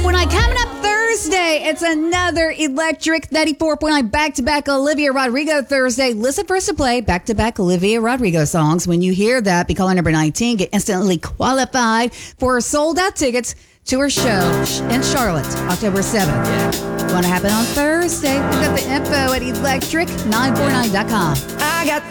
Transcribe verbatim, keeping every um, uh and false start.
point nine. Coming up Thursday, it's another Electric ninety-four point nine back-to-back Olivia Rodrigo Thursday. Listen first to play back-to-back Olivia Rodrigo songs. When you hear that, be caller number nineteen. Get instantly qualified for sold-out tickets to her show in Charlotte, October seventh. Want to happen on Thursday? We've got the info at electric nine four nine dot com. I got